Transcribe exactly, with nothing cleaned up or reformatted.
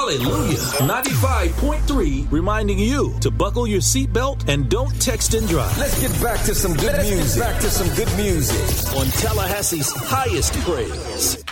Hallelujah. ninety-five point three, reminding you to buckle your seatbelt and don't text and drive. Let's get back to some good Let's music. Get back to some good music. On Tallahassee's highest praise.